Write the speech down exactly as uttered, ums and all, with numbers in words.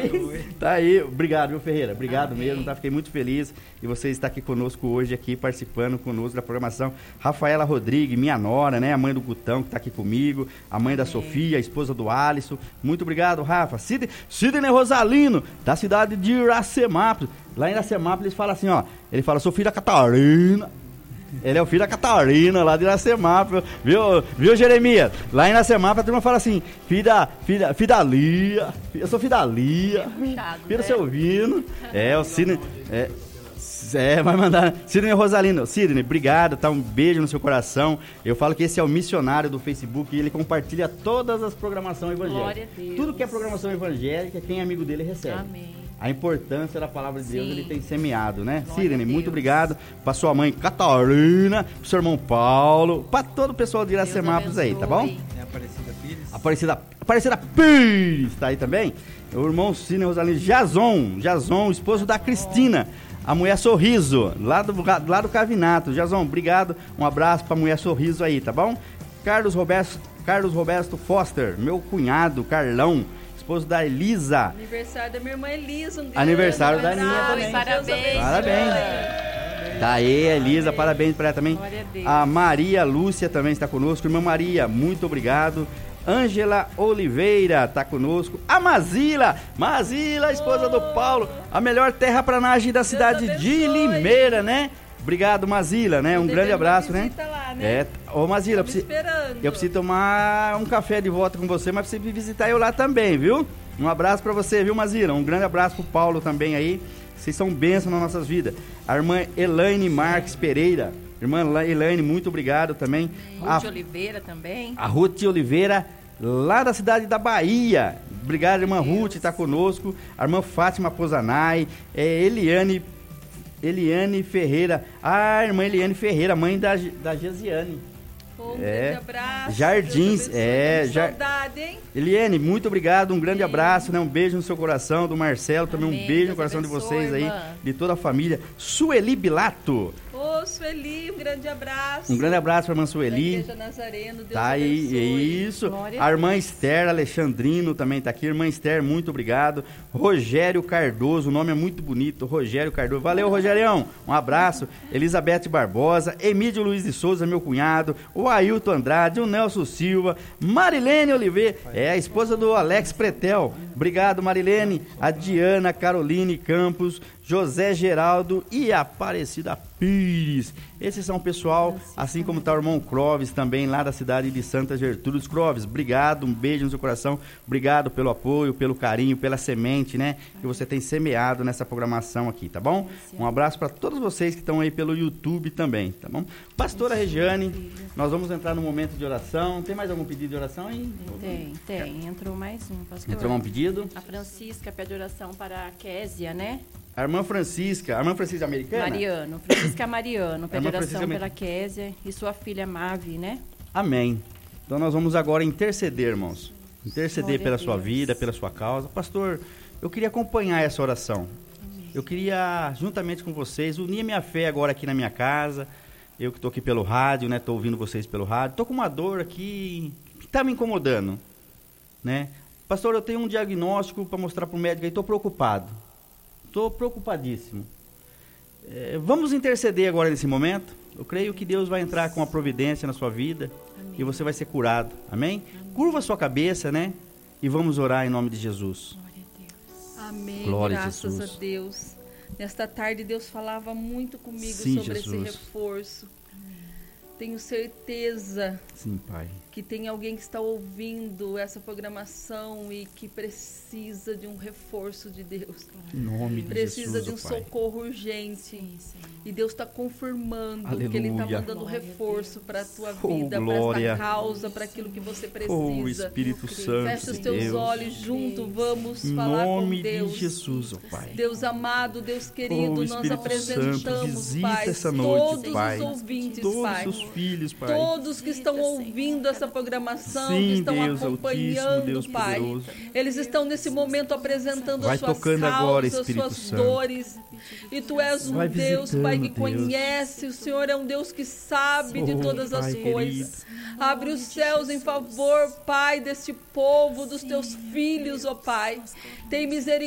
Oi. Tá aí, obrigado, viu, Ferreira? Obrigado Amém. mesmo, tá? Fiquei muito feliz e você está aqui conosco hoje, aqui participando conosco da programação. Rafaela Rodrigues, minha nora, né? A mãe do Gutão, que tá aqui comigo, a mãe Amém. da Sofia, a esposa do Alisson. Muito obrigado, Rafa. Sidney, Sidney Rosalino, da cidade de Iracemápolis. Lá em Iracemápolis fala assim, ó, ele fala, sou filho da Catarina. Ele é o filho da Catarina, lá de Iracemápolis, viu, viu, Jeremias? Lá em Iracemápolis a turma fala assim, filho da, filho da, filho da Lia, eu sou filho da Lia, filho do Silvino. É, o Sidney, é, é, vai mandar, Sidney Rosalino. Sidney, obrigado, tá, um beijo no seu coração. Eu falo que esse é o missionário do Facebook e ele compartilha todas as programações evangélicas. Glória a Deus. Tudo que é programação evangélica, quem é amigo dele recebe. Amém. A importância da palavra de Deus, Sim. ele tem semeado, né? Sidney, muito obrigado para sua mãe Catarina, pro seu irmão Paulo, para todo o pessoal de Iracemápolis aí, tá bom? É Aparecida Pires. Aparecida, Aparecida Pires, tá aí também? O irmão Sidney Rosalino, Jason, Jason, esposo da Cristina, a mulher Sorriso, lá do, lá do Cavinato. Jason, obrigado, um abraço pra mulher Sorriso aí, tá bom? Carlos Roberto, Carlos Roberto Foster, meu cunhado, Carlão, esposo da Elisa. Aniversário da minha irmã Elisa. Um Aniversário da Aninha também. Parabéns. Parabéns. Daí, Elisa, parabéns para ela também. A, a Maria Lúcia também está conosco. Irmã Maria, muito obrigado. Ângela Oliveira está conosco. A Mazila, Mazila, esposa oh. do Paulo. A melhor terraplanagem da cidade de Limeira, né? Obrigado, Mazila, né? Um grande abraço, né? Lá, né? É, ô Mazila, eu preciso, eu preciso tomar um café de volta com você, mas preciso visitar eu lá também, viu? Um abraço pra você, viu, Mazila? Um grande abraço pro Paulo também aí. Vocês são bênçãos nas nossas vidas. A irmã Elaine Marques Pereira. Irmã Elaine, muito obrigado também. Ruth a, Oliveira também. A Ruth Oliveira, lá da cidade da Bahia. Obrigado, irmã Deus. Ruth, tá conosco. A irmã Fátima Pozanai. É, Eliane Eliane Ferreira, a irmã Eliane Ferreira, mãe da, da Gesiane. Um é, grande abraço. Jardins, é. Jar... Saudade, hein? Eliane, muito obrigado, um grande Sim. abraço, né? Um beijo no seu coração, do Marcelo, também Amém. um beijo no coração abençoe, de vocês aí, irmã. De toda a família. Sueli Bilato. Ô, Sueli, um grande abraço. Um grande abraço para a irmã Sueli. Igreja Nazareno, Deus tá aí, isso. Glória a irmã Esther Alexandrino também tá aqui. Irmã Esther, muito obrigado. Rogério Cardoso, o nome é muito bonito, Rogério Cardoso. Valeu, Rogerião. Um abraço. Elizabeth Barbosa, Emílio Luiz de Souza, meu cunhado. O Ailton Andrade, o Nelson Silva, Marilene Oliveira, é a esposa do Alex Pretel. Obrigado, Marilene. A Diana Caroline Campos, José Geraldo e Aparecida Pires. Esses são o pessoal, assim como está o irmão Clóvis também, lá da cidade de Santa Gertrudes. Clóvis, obrigado, um beijo no seu coração. Obrigado pelo apoio, pelo carinho, pela semente, né? Que você tem semeado nessa programação aqui, tá bom? Um abraço para todos vocês que estão aí pelo YouTube também, tá bom? Pastora Regiane, nós vamos entrar no momento de oração. Tem mais algum pedido de oração aí? Tem, tem. Entrou mais um, pastor. Entrou um pedido? A Francisca pede oração para a Késia, né? A irmã Francisca, a irmã Francisca americana? Mariano, Francisca Mariano, pede oração pela Késia e sua filha Mavi, né? Amém. Então nós vamos agora interceder, irmãos. Interceder Glória pela sua vida, pela sua causa. Pastor, eu queria acompanhar essa oração. Amém. Eu queria, juntamente com vocês, unir minha fé agora aqui na minha casa. Eu que estou aqui pelo rádio, né? Estou ouvindo vocês pelo rádio. Estou com uma dor aqui que está me incomodando, né? Pastor, eu tenho um diagnóstico para mostrar para o médico e estou preocupado. Estou preocupadíssimo. É, vamos interceder agora nesse momento. Eu creio que Deus vai entrar com a providência na sua vida. Amém. E você vai ser curado. Amém? Amém? Curva a sua cabeça, né? E vamos orar em nome de Jesus. Glória a Deus. Amém. Glória Graças a, Jesus. a Deus. Nesta tarde Deus falava muito comigo Sim, sobre Jesus. esse reforço. Amém. Tenho certeza Sim, Pai. que tem alguém que está ouvindo essa programação e que precisa de um reforço de Deus. Em nome de precisa Jesus, de um Pai. socorro urgente. E Deus está confirmando Aleluia. que Ele está mandando reforço para a tua Oh, vida, para glória. esta causa, para aquilo que você precisa. Oh, Espírito Santo Fecha os de teus Deus. olhos junto, vamos Em falar nome com Deus. de Jesus, oh, Pai. Deus amado, Deus querido, Oh, nós Espírito apresentamos, Santo, visita Pai, essa noite, todos Pai. os ouvintes, Todos Pai. os filhos, Pai. Todos que estão ouvindo essa programação, Sim, que estão Deus acompanhando, Altíssimo, Deus Pai. poderoso. Eles estão nesse momento apresentando Vai as suas tocando causas, agora, as Espírito suas Santo. dores. E Tu és um Vai Deus, Pai, que visitando, Deus. conhece. O Senhor é um Deus que sabe de Oh, todas as Pai coisas. Abre os céus em favor, Pai, deste povo, dos Teus filhos, ó Pai. Tem misericórdia.